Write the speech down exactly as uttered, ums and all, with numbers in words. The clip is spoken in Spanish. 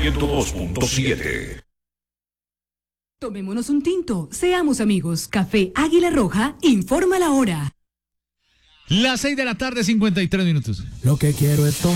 ciento dos punto siete. Tomémonos un tinto, seamos amigos. Café Águila Roja informa la hora. Las seis de la tarde, cincuenta y tres minutos. Lo que quiero es tomar.